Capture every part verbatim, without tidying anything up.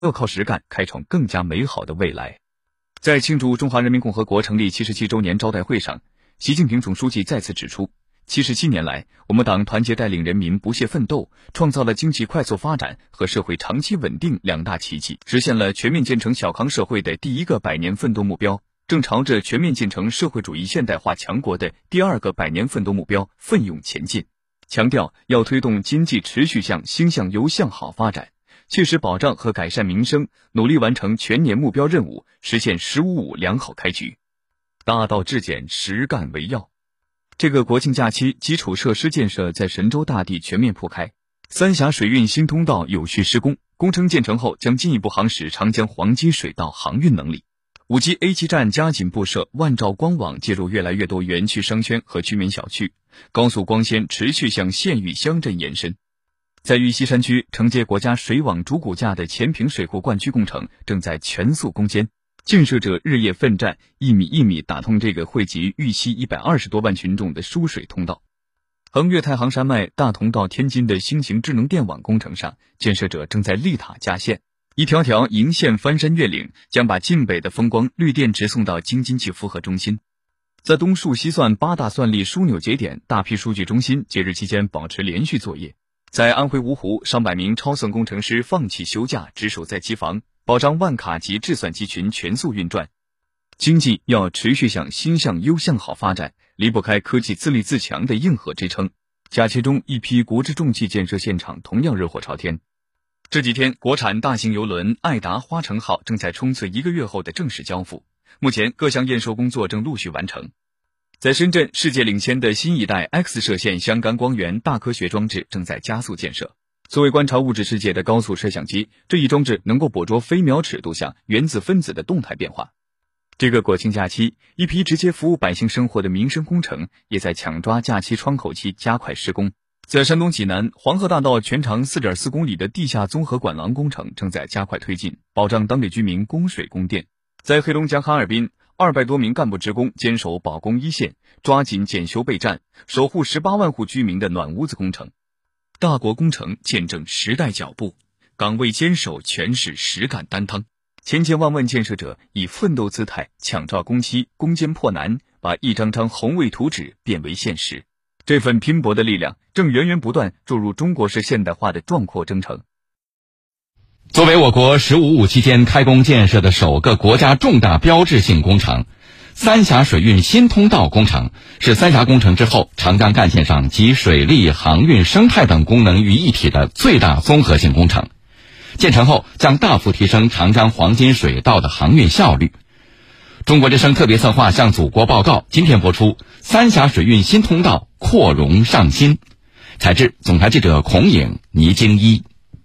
要靠实干开创更加美好的未来。在庆祝中华人民共和国成立七十七周年招待会上，习近平总书记再次指出，七十七年来，我们党团结带领人民不懈奋斗，创造了经济快速发展和社会长期稳定两大奇迹，实现了全面建成小康社会的第一个百年奋斗目标，正朝着全面建成社会主义现代化强国的第二个百年奋斗目标奋勇前进。强调要推动经济持续向兴向优向好发展，切实保障和改善民生，努力完成全年目标任务，实现“十五五”良好开局。大道至简，实干为要。这个国庆假期，基础设施建设在神州大地全面铺开，三峡水运新通道有序施工，工程建成后将进一步夯实长江黄金水道航运能力。五 G A 基站加紧布设，万兆光网介入越来越多园区商圈和居民小区，高速光纤持续向县域乡镇延伸。在玉溪山区，承接国家水网主骨架的前坪水库灌区工程正在全速攻坚，建设者日夜奋战，一米一米打通这个惠及玉溪一百二十多万群众的输水通道。横越太行山脉大同到天津的新型智能电网工程上，建设者正在立塔架线，一条条银线翻山越岭，将把晋北的风光绿电直送到京津冀复合中心。在东数西算八大算力枢纽节点，大批数据中心节日期间保持连续作业。在安徽芜湖，上百名超算工程师放弃休假，值守在机房，保障万卡级制算机群全速运转。经济要持续向兴向优向好发展，离不开科技自立自强的硬核支撑。假期中，一批国之重器建设现场同样热火朝天。这几天，国产大型邮轮爱达花城号正在冲刺一个月后的正式交付，目前各项验收工作正陆续完成。在深圳，世界领先的新一代 X 射线相干光源大科学装置正在加速建设。作为观察物质世界的高速摄像机，这一装置能够捕捉飞秒尺度下原子分子的动态变化。这个国庆假期，一批直接服务百姓生活的民生工程也在抢抓假期窗口期加快施工。在山东济南，黄河大道全长 四点四公里的地下综合管廊工程正在加快推进，保障当地居民供水供电。在黑龙江哈尔滨，二百多名干部职工坚守保供一线，抓紧检修备战，守护十八万户居民的暖屋子工程。大国工程见证时代脚步，岗位坚守全是实干担当。千千万万建设者以奋斗姿态抢抓工期，攻坚破难，把一张张宏伟图纸变为现实。这份拼搏的力量正源源不断注入中国式现代化的壮阔征程。 作为我国“十五五”期间开工建设的首个国家重大标志性工程，三峡水运新通道工程是三峡工程之后长江干线上集水利、航运、生态等功能于一体的最大综合性工程。建成后将大幅提升长江黄金水道的航运效率。中国之声特别策划向祖国报告，今天播出三峡水运新通道扩容上新。采制总台记者孔颖、倪京一。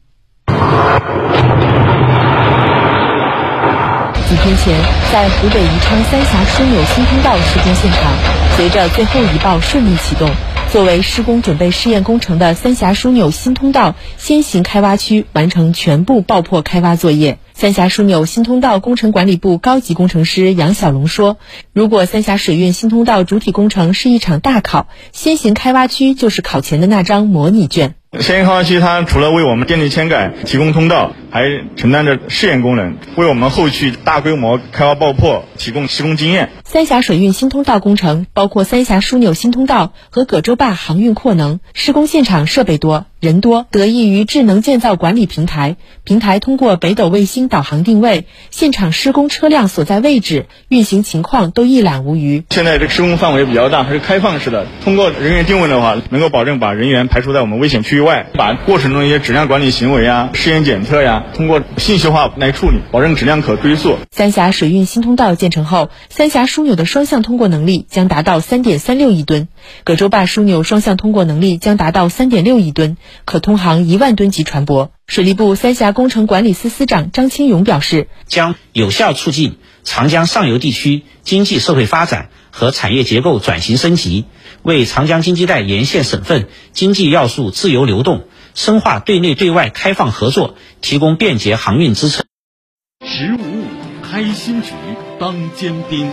几天前，在湖北宜昌三峡枢纽新通道施工现场，随着最后一爆顺利启动，作为施工准备试验工程的三峡枢纽新通道先行开挖区完成全部爆破开挖作业。三峡枢纽新通道工程管理部高级工程师杨小龙说，如果三峡水运新通道主体工程是一场大考，先行开挖区就是考前的那张模拟卷。 先行开挖区它除了为我们电力迁改提供通道，还承担着试验功能，为我们后续大规模开挖爆破提供施工经验。 三峡水运新通道工程包括三峡枢纽新通道和葛洲坝航运扩能，施工现场设备多人多，得益于智能建造管理平台，平台通过北斗卫星导航定位，现场施工车辆所在位置、运行情况都一览无余。 现在这个施工范围比较大，它是开放式的，通过人员定位的话，能够保证把人员排除在我们危险区域外，把过程中一些质量管理行为啊、试验检测呀、啊，通过信息化来处理，保证质量可追溯。 三峡水运新通道建成后，三峡枢纽的双向通过能力将达到 三点三六亿吨，葛洲坝枢纽双向通过能力将达到 三点六亿吨，可通航一万吨级船舶。水利部三峡工程管理司司长张清勇表示， 将有效促进长江上游地区经济社会发展和产业结构转型升级，为长江经济带沿线省份经济要素自由流动、深化对内对外开放合作提供便捷航运支撑。 十五五开新局，当尖兵。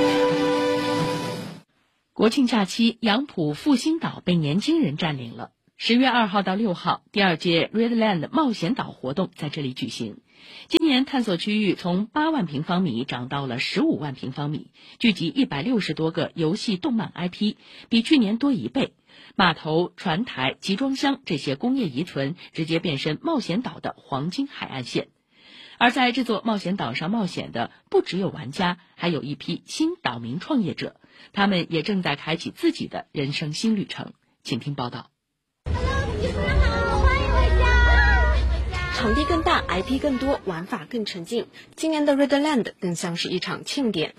国庆假期，杨浦复兴岛被年轻人占领了。十月二号到六号，第二届 Redland 冒险岛活动在这里举行。 今年探索区域从八万平方米涨到了十五万平方米，聚集一百六十多个游戏动漫 I P， 比去年多一倍。码头、船台、集装箱这些工业遗存直接变身冒险岛的黄金海岸线。而在这座冒险岛上冒险的不只有玩家，还有一批新岛民创业者，他们也正在开启自己的人生新旅程。请听报道。 场地更大 ，I P 更多，玩法更沉浸。今年的 Redland 更像是一场庆典。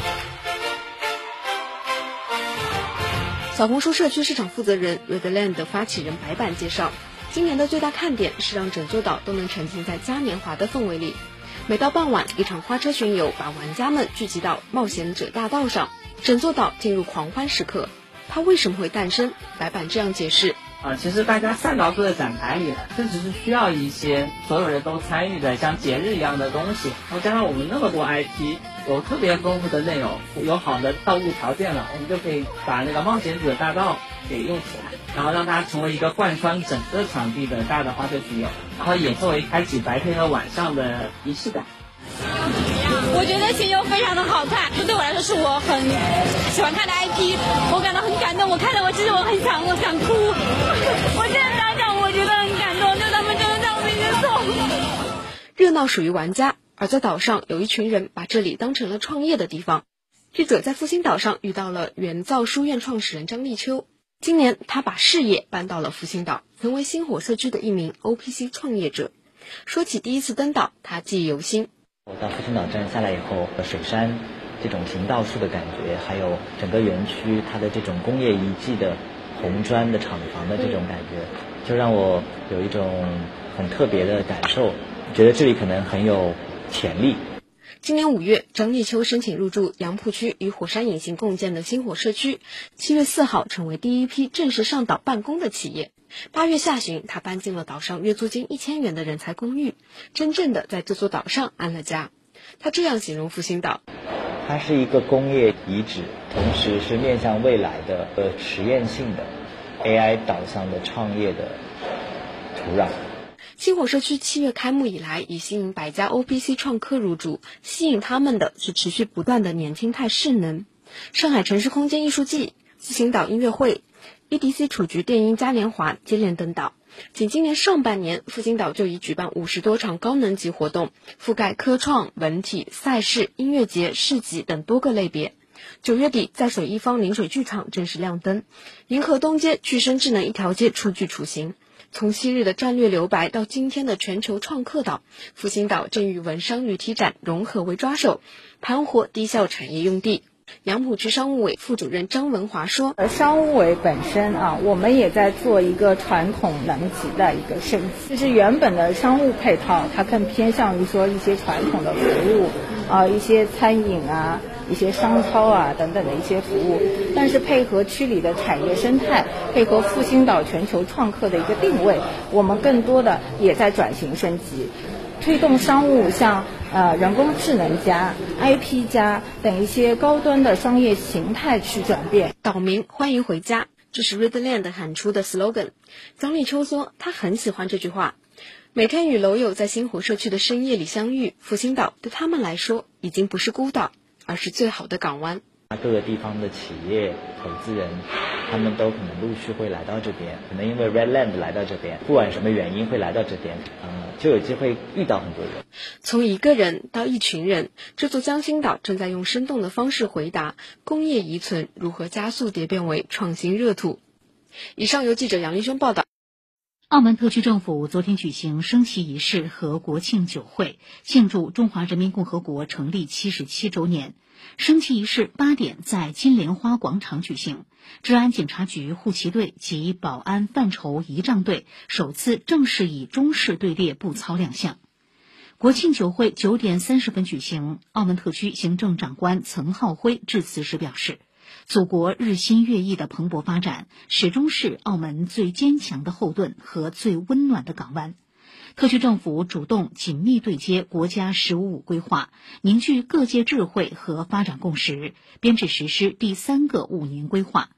小红书社区市场负责人 Redland 的发起人白板介绍，今年的最大看点是让整座岛都能沉浸在嘉年华的氛围里。每到傍晚，一场花车巡游把玩家们聚集到冒险者大道上，整座岛进入狂欢时刻。它为什么会诞生？白板这样解释。 啊，其实大家散到各个展台里来，这只是需要一些所有人都参与的像节日一样的东西。然后加上我们那么多 I P， 有特别丰富的内容，有好的道路条件了，我们就可以把那个冒险者大道给用起来，然后让它成为一个贯穿整个场地的大的花车巡游，然后也作为开启白天和晚上的仪式感。 我觉得巡游非常的好看，这对我来说是我很喜欢看的 I P， 我感到很感动。我看了，我其实我很想，我想哭。我现在想想，我觉得很感动，就他们真的在我面前走。 热闹属于玩家，而在岛上有一群人把这里当成了创业的地方。记者在复兴岛上遇到了原造书院创始人张立秋，今年他把事业搬到了复兴岛，成为星火社区的一名 O P C 创业者。说起第一次登岛，他记忆犹新。 我到复兴岛站下来以后，水山这种行道树的感觉，还有整个园区它的这种工业遗迹的红砖的厂房的这种感觉，就让我有一种很特别的感受，觉得这里可能很有潜力。 今年五月，张立秋申请入驻杨浦区与火山引擎共建的星火社区，七月四号成为第一批正式上岛办公的企业。八月下旬，他搬进了岛上月租金一千元的人才公寓，真正的在这座岛上安了家。他这样形容复兴岛： 它是一个工业遗址，同时是面向未来的呃实验性的 A I 导向的创业的土壤。 星火社区七月开幕以来，已吸引百家 O P C 创科入驻，吸引他们的是持续不断的年轻态势能。上海城市空间艺术季、复兴岛音乐会、E D C 楚局电音嘉年华接连登岛。仅今年上半年，复兴岛就已举办五十多场高能级活动，覆盖科创、文体、赛事、音乐节、市集等多个类别。九月底，在水一方临水剧场正式亮灯，银河东街、具身智能一条街初具雏形。从昔日的战略留白到今天的全球创客岛，复兴岛正与文商旅体展融合为抓手，盘活低效产业用地。杨浦区商务委副主任张文华说， 而商务委本身啊，我们也在做一个传统能级的一个升级，就是原本的商务配套，它更偏向于说一些传统的服务啊，一些餐饮啊，一些商超啊等等的一些服务，但是配合区里的产业生态，配合复兴岛全球创客的一个定位，我们更多的也在转型升级，推动商务像呃人工智能加 I P 加等一些高端的商业形态去转变。 岛民欢迎回家，这是 Redland 喊出的 slogan。张立秋说，他很喜欢这句话。每天与楼友在星火社区的深夜里相遇，复兴岛对他们来说已经不是孤岛，而是最好的港湾。 各个地方的企业投资人，他们都可能陆续会来到这边，可能因为 Redland 来到这边，不管什么原因会来到这边，嗯，就有机会遇到很多人。 从一个人到一群人，这座江心岛正在用生动的方式回答工业遗存如何加速蝶变为创新热土。以上由记者杨丽轩报道。 澳门特区政府昨天举行升旗仪式和国庆酒会，庆祝中华人民共和国成立七十七周年。升旗仪式八点在金莲花广场举行，治安警察局护旗队及保安范畴仪仗队首次正式以中式队列步操亮相。国庆酒会九点三十分举行，澳门特区行政长官岑浩辉致辞时表示，祖国日新月异的蓬勃发展始终是澳门最坚强的后盾和最温暖的港湾。特区政府主动紧密对接国家“十五五”规划，凝聚各界智慧和发展共识，编制实施第三个五年规划，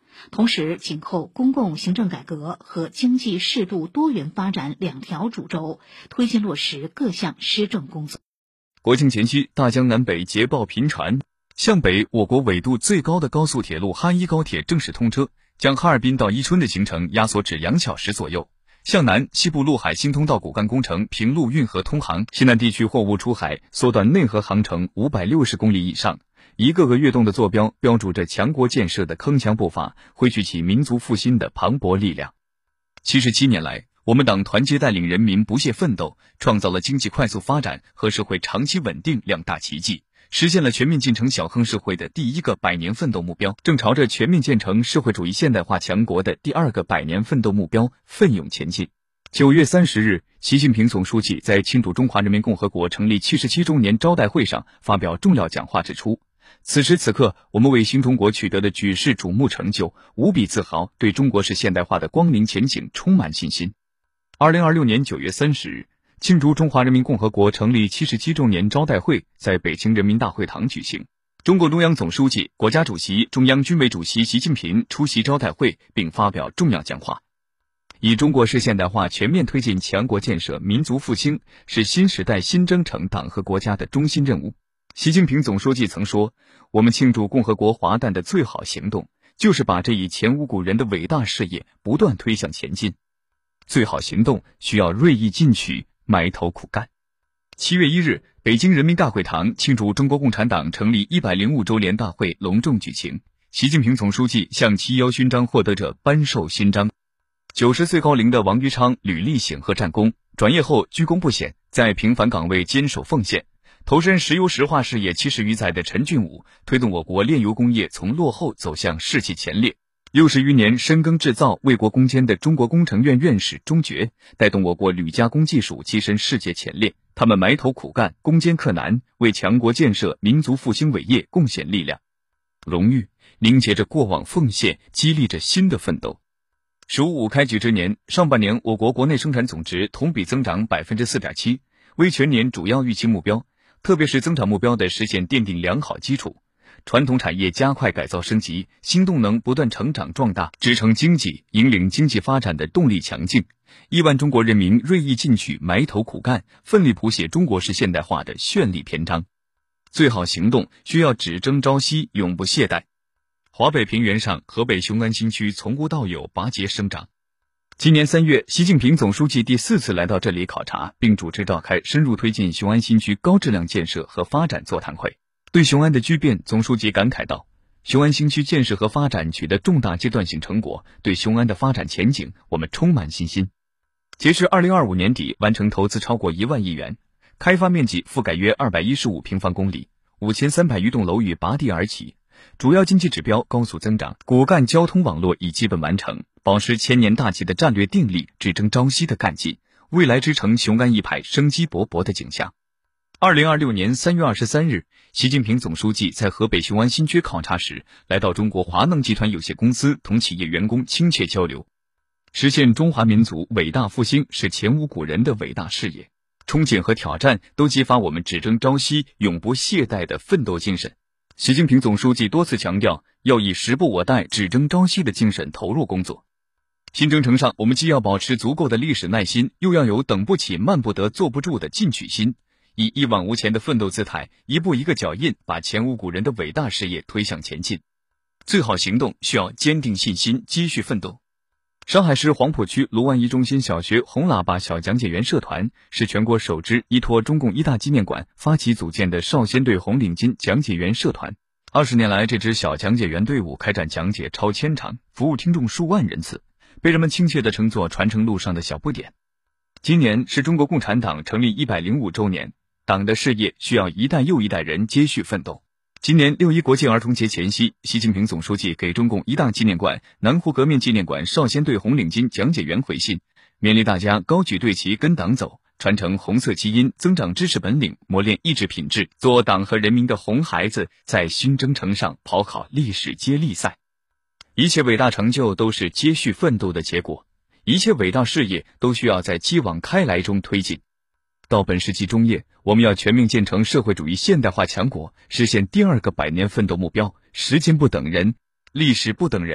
同时，紧扣公共行政改革和经济适度多元发展两条主轴，推进落实各项施政工作。 国庆前夕，大江南北捷报频传。向北，我国纬度最高的高速铁路哈一高铁正式通车，将哈尔滨到伊春的行程压缩至两小时左右。向南，西部陆海新通道骨干工程平陆运河通航，西南地区货物出海缩短内河航程五百六十公里以上。一个个跃动的坐标标注着强国建设的铿锵步伐，汇聚起民族复兴的磅礴力量。七十七年来，我们党团结带领人民不懈奋斗，创造了经济快速发展和社会长期稳定两大奇迹，实现了全面进程小康社会的第一个百年奋斗目标，正朝着全面建成社会主义现代化强国的第二个百年奋斗目标奋勇前进。九月三十日，习近平总书记在庆祝中华人民共和国成立七十七周年招待会上发表重要讲话，指出，此时此刻，我们为新中国取得的举世瞩目成就无比自豪，对中国式现代化的光明前景充满信心。二零二六年九月三十日，庆祝中华人民共和国成立七十七周年招待会在北京人民大会堂举行。中共中央总书记、国家主席、中央军委主席习近平出席招待会并发表重要讲话。以中国式现代化全面推进强国建设、民族复兴，是新时代新征程党和国家的中心任务。习近平总书记曾说，我们庆祝共和国华诞的最好行动，就是把这一前无古人的伟大事业不断推向前进。最好行动需要锐意进取，埋头苦干。七月一日，北京人民大会堂庆祝中国共产党成立一百零五周年大会隆重举行，习近平总书记向七一勋章获得者颁授勋章。九十岁高龄的王于昌履历显赫战功，转业后居功不显，在平凡岗位坚守奉献。投身石油石化事业七十余载的陈俊武，推动我国炼油工业从落后走向世纪前列。六十余年深耕制造、为国攻坚的中国工程院院士钟爵，带动我国铝加工技术跻身世界前列。他们埋头苦干，攻坚克难，为强国建设、民族复兴伟业贡献力量。荣誉凝结着过往奉献，激励着新的奋斗。十五五开局之年，上半年我国国内生产总值同比增长 百分之四点七， 为全年主要预期目标，特别是增长目标的实现奠定良好基础。传统产业加快改造升级，新动能不断成长壮大，支撑经济、引领经济发展的动力强劲。亿万中国人民锐意进取，埋头苦干，奋力谱写中国式现代化的绚丽篇章。最好行动需要只争朝夕，永不懈怠。华北平原上，河北雄安新区从无到有拔节生长。今年三月，习近平总书记第四次来到这里考察，并主持召开深入推进雄安新区高质量建设和发展座谈会。对雄安的巨变，总书记感慨道，雄安新区建设和发展取得重大阶段性成果，对雄安的发展前景我们充满信心。截至二零二五年底，完成投资超过一万亿元，开发面积覆盖约二百一十五平方公里，五千三百余栋楼宇拔地而起，主要经济指标高速增长，骨干交通网络已基本完成，保持千年大计的战略定力，只争朝夕的干劲，未来之城雄安一派生机勃勃的景象。二零二六年三月二十三日，习近平总书记在河北雄安新区考察时，来到中国华能集团有限公司，同企业员工亲切交流。实现中华民族伟大复兴是前无古人的伟大事业，憧憬和挑战都激发我们只争朝夕、永不懈怠的奋斗精神。习近平总书记多次强调，要以时不我待、只争朝夕的精神投入工作。新征程上，我们既要保持足够的历史耐心，又要有等不起、慢不得、坐不住的进取心，以一往无前的奋斗姿态，一步一个脚印，把前无古人的伟大事业推向前进。最好行动需要坚定信心，继续奋斗。上海市黄浦区卢湾一中心小学红喇叭小讲解员社团是全国首支依托中共一大纪念馆发起组建的少先队红领巾讲解员社团。二十年来，这支小讲解员队伍开展讲解超千场，服务听众数万人次，被人们亲切地称作传承路上的小不点。今年是中国共产党成立一百零五周年，党的事业需要一代又一代人接续奋斗。今年六一国庆儿童节前夕，习近平总书记给中共一大纪念馆、南湖革命纪念馆少先队红领巾讲解员回信，勉励大家高举队旗跟党走，传承红色基因，增长知识本领，磨练意志品质，做党和人民的红孩子，在新征程上跑好历史接力赛。一切伟大成就都是接续奋斗的结果，一切伟大事业都需要在继往开来中推进。到本世纪中叶，我们要全面建成社会主义现代化强国，实现第二个百年奋斗目标。时间不等人，历史不等人，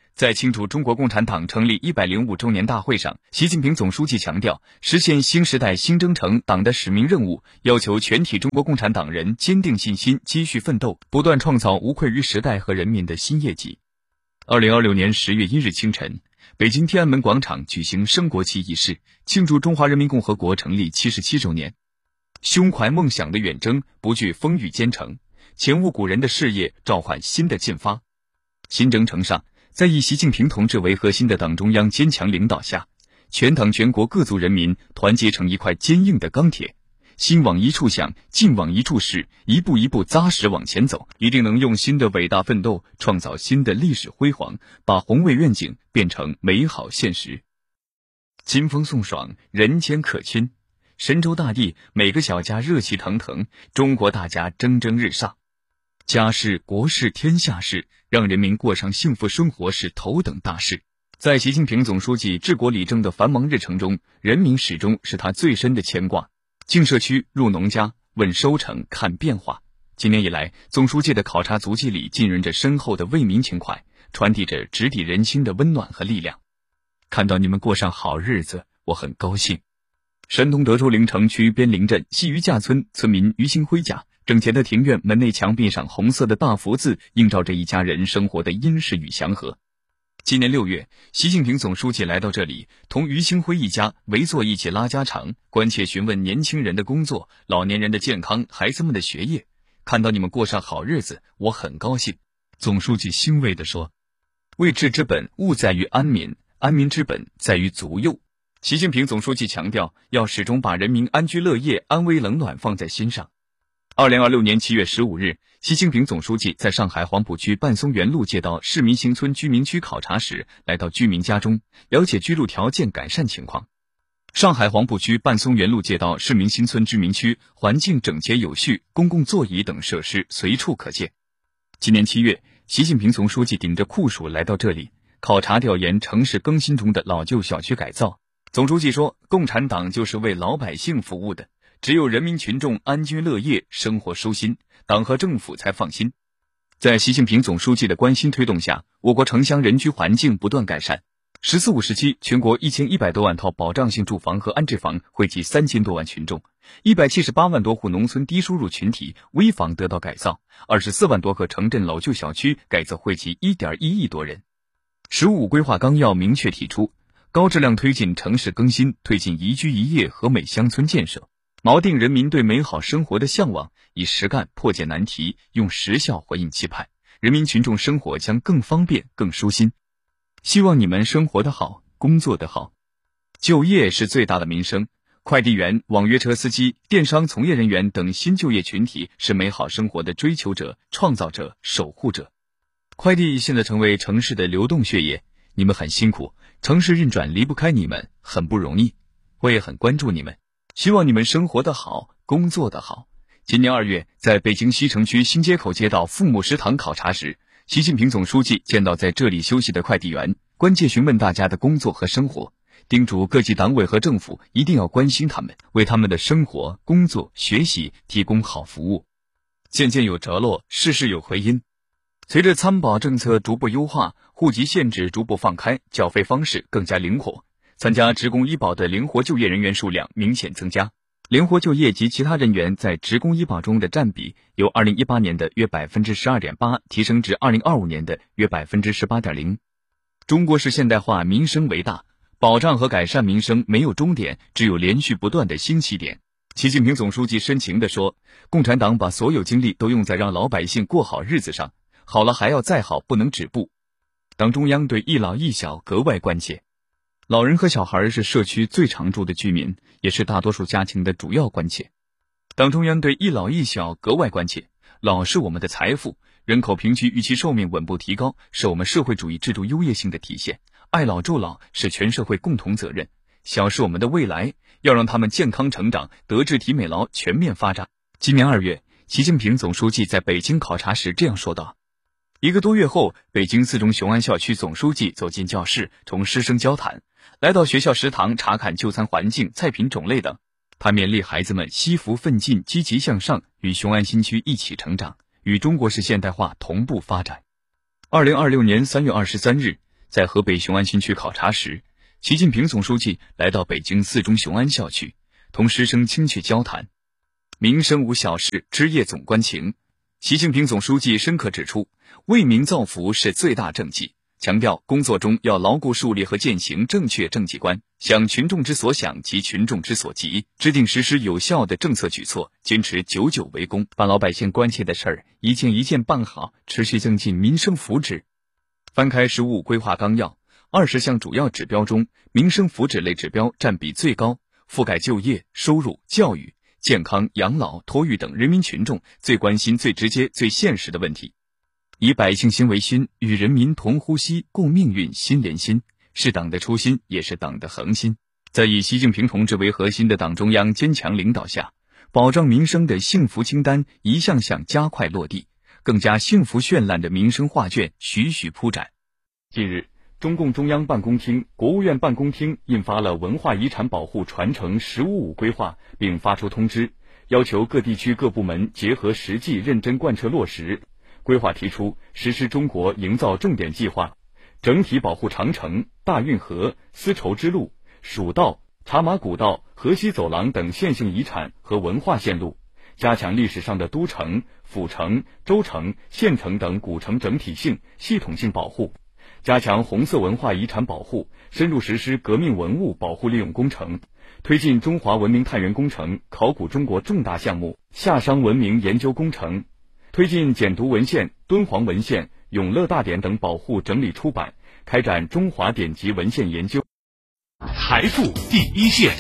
在庆祝中国共产党成立一百零五周年大会上，习近平总书记强调，实现新时代新征程党的使命任务，要求全体中国共产党人坚定信心，继续奋斗，不断创造无愧于时代和人民的新业绩。二零二六年十月一日清晨，北京天安门广场举行升国旗仪式，庆祝中华人民共和国成立七十七周年。胸怀梦想的远征，不惧风雨兼程，前无古人的事业召唤新的进发。新征程上，在以习近平同志为核心的党中央坚强领导下，全党全国各族人民团结成一块坚硬的钢铁，心往一处想，劲往一处使，一步一步扎实往前走，一定能用新的伟大奋斗创造新的历史辉煌，把宏伟愿景变成美好现实。金风送爽，人间可亲，神州大地每个小家热气腾腾，中国大家蒸蒸日上。家事、国事、天下事，让人民过上幸福生活是头等大事。在习近平总书记治国理政的繁忙日程中，人民始终是他最深的牵挂。进社区、入农家，问收成、看变化。今年以来，总书记的考察足迹里浸润着深厚的为民情怀，传递着直抵人心的温暖和力量。看到你们过上好日子，我很高兴。山东德州临城区边陵镇西余架村村民于兴辉家整洁的庭院门内墙壁上红色的大福字，映照着一家人生活的殷实与祥和。今年六月，习近平总书记来到这里，同于兴辉一家围坐一起拉家常，关切询问年轻人的工作、老年人的健康、孩子们的学业。看到你们过上好日子，我很高兴。总书记欣慰地说：“位治之本，务在于安民；安民之本，在于足右。”习近平总书记强调，要始终把人民安居乐业、安危冷暖放在心上。二零二六年七月十五日，习近平总书记在上海黄浦区半松园路街道市民新村居民区考察时，来到居民家中，了解居住条件改善情况。上海黄浦区半松园路街道市民新村居民区环境整洁有序，公共座椅等设施随处可见。今年七月，习近平总书记顶着酷暑来到这里，考察调研城市更新中的老旧小区改造。总书记说，共产党就是为老百姓服务的，只有人民群众安居乐业，生活舒心，党和政府才放心。在习近平总书记的关心推动下，我国城乡人居环境不断改善。十四五时期，全国一千一百多万套保障性住房和安置房惠及三千多万群众，一百七十八万多户农村低收入群体危房得到改造，二十四万多个城镇老旧小区改造惠及一点一亿多人。十五规划纲要明确提出，高质量推进城市更新，推进宜居宜业和美乡村建设，锚定人民对美好生活的向往，以实干破解难题，用实效回应期盼，人民群众生活将更方便、更舒心。希望你们生活得好，工作得好。就业是最大的民生，快递员、网约车司机、电商从业人员等新就业群体是美好生活的追求者、创造者、守护者。快递现在成为城市的流动血液，你们很辛苦，城市运转离不开你们，很不容易。我也很关注你们，希望你们生活得好，工作得好。今年二月，在北京西城区新街口街道父母食堂考察时，习近平总书记见到在这里休息的快递员，关切询问大家的工作和生活，叮嘱各级党委和政府一定要关心他们，为他们的生活、工作、学习提供好服务。渐渐有着落，事事有回音。随着参保政策逐步优化，户籍限制逐步放开，缴费方式更加灵活，参加职工医保的灵活就业人员数量明显增加。灵活就业及其他人员在职工医保中的占比由二零一八年的约 百分之十二点八 提升至二零二五年的约 百分之十八点零。 中国式现代化民生为大，保障和改善民生没有终点，只有连续不断的新起点。习近平总书记深情地说，共产党把所有精力都用在让老百姓过好日子上，好了还要再好，不能止步。党中央对一老一小格外关切，老人和小孩是社区最常住的居民，也是大多数家庭的主要关切。党中央对一老一小格外关切，老是我们的财富，人口平均预期寿命稳步提高，是我们社会主义制度优越性的体现。爱老助老是全社会共同责任，小是我们的未来，要让他们健康成长，德智体美劳全面发展。今年二月，习近平总书记在北京考察时这样说道。一个多月后，北京四中雄安校区总书记走进教室，同师生交谈，来到学校食堂查看就餐环境、菜品种类等。他勉励孩子们惜福奋进、积极向上，与雄安新区一起成长，与中国式现代化同步发展。二零二六年三月二十三日， 在河北雄安新区考察时，习近平总书记来到北京四中雄安校区，同师生亲切交谈。民生无小事，枝叶总关情。习近平总书记深刻指出，为民造福是最大政绩，强调工作中要牢固树立和践行正确政绩观，想群众之所想及群众之所急，制定实施有效的政策举措，坚持久久为功，把老百姓关切的事儿一件一件办好，持续增进民生福祉。翻开“十五五”规划纲要，二十项主要指标中，民生福祉类指标占比最高，覆盖就业、收入、教育、健康、养老、托育等人民群众最关心、最直接、最现实的问题。以百姓心为心，与人民同呼吸、共命运、心连心，是党的初心，也是党的恒心。在以习近平同志为核心的党中央坚强领导下，保障民生的幸福清单一项项加快落地，更加幸福绚烂的民生画卷徐徐铺展。近日，中共中央办公厅、国务院办公厅印发了文化遗产保护传承“十五五”规划，并发出通知，要求各地区各部门结合实际认真贯彻落实。规划提出实施中国营造重点计划，整体保护长城、大运河、丝绸之路、蜀道、茶马古道、河西走廊等线性遗产和文化线路，加强历史上的都城、府城、州城、县城等古城整体性、系统性保护，加强红色文化遗产保护，深入实施革命文物保护利用工程，推进中华文明探源工程、考古中国重大项目、夏商文明研究工程，推进简牍文献、敦煌文献、永乐大典等保护整理出版，开展中华典籍文献研究。 财富第一线。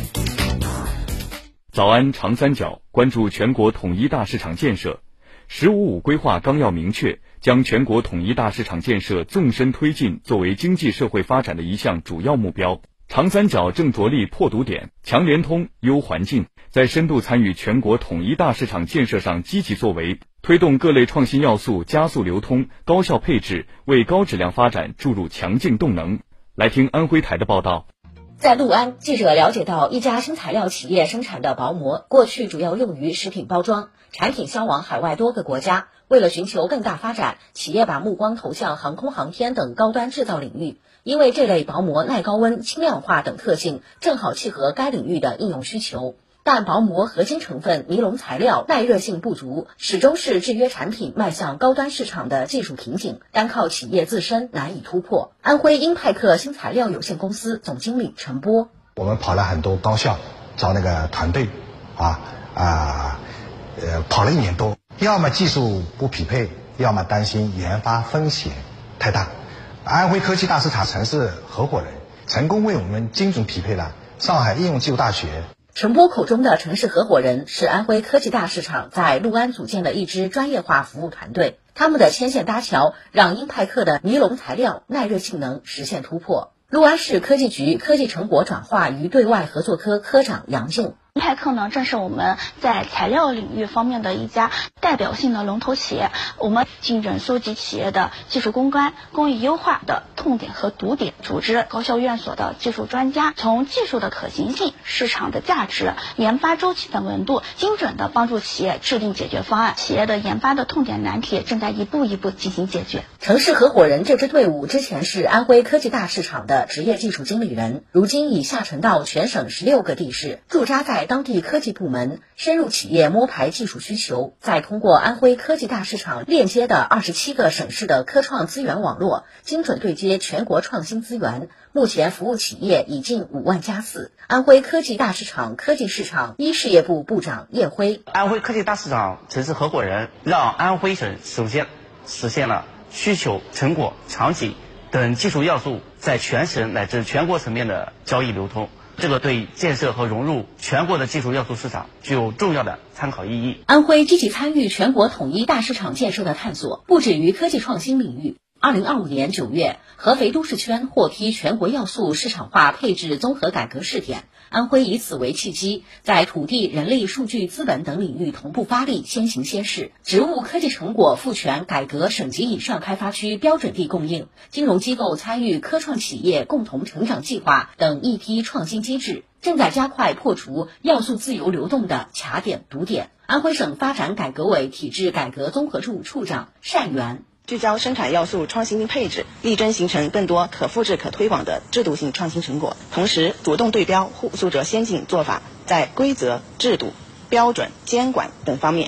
早安长三角，关注全国统一大市场建设。十五五规划纲要明确，将全国统一大市场建设纵深推进作为经济社会发展的一项主要目标。长三角正着力破堵点、强联通、优环境，在深度参与全国统一大市场建设上积极作为，推动各类创新要素加速流通、高效配置，为高质量发展注入强劲动能。来听安徽台的报道。 在六安，记者了解到，一家新材料企业生产的薄膜，过去主要用于食品包装，产品销往海外多个国家。为了寻求更大发展，企业把目光投向航空航天等高端制造领域，因为这类薄膜耐高温、轻量化等特性，正好契合该领域的应用需求。但薄膜核心成分尼龙材料耐热性不足，始终是制约产品迈向高端市场的技术瓶颈，单靠企业自身难以突破。安徽英派克新材料有限公司总经理陈波： 我们跑了很多高校，找那个团队，啊啊，呃，跑了一年多，要么技术不匹配，要么担心研发风险太大。安徽科技大市场城市合伙人成功为我们精准匹配了上海应用技术大学。 陈波口中的城市合伙人是安徽科技大市场在六安组建的一支专业化服务团队，他们的牵线搭桥让英派克的尼龙材料耐热性能实现突破。六安市科技局科技成果转化与对外合作科科长杨静： 英派克呢，正是我们在材料领域方面的一家代表性的龙头企业。我们精准搜集企业的技术攻关、工艺优化的痛点和堵点，组织高校院所的技术专家，从技术的可行性、市场的价值、研发周期等维度，精准的帮助企业制定解决方案。企业的研发的痛点难题正在一步一步进行解决。 城市合伙人这支队伍之前是安徽科技大市场的职业技术经理人，如今已下沉到全省十六个地市，驻扎在当地科技部门，深入企业摸排技术需求，再通过安徽科技大市场链接的二十七个省市的科创资源网络，精准对接全国创新资源。目前服务企业已近五万家次。安徽科技大市场科技市场一事业部部长叶辉： 安徽科技大市场城市合伙人让安徽省首先实现了需求、成果、场景等技术要素在全省乃至全国层面的交易流通，这个对建设和融入全国的技术要素市场具有重要的参考意义。 安徽积极参与全国统一大市场建设的探索，不止于科技创新领域。二零二五年九月，合肥都市圈获批全国要素市场化配置综合改革试点，安徽以此为契机，在土地、人力、数据、资本等领域同步发力，先行先试。职务科技成果赋权改革省级以上开发区标准地供应，金融机构参与科创企业共同成长计划等一批创新机制，正在加快破除要素自由流动的卡点堵点。安徽省发展改革委体制改革综合处处长单元： 聚焦生产要素创新配置，力争形成更多可复制可推广的制度性创新成果，同时主动对标互诉者先进做法，在规则、制度、标准、监管等方面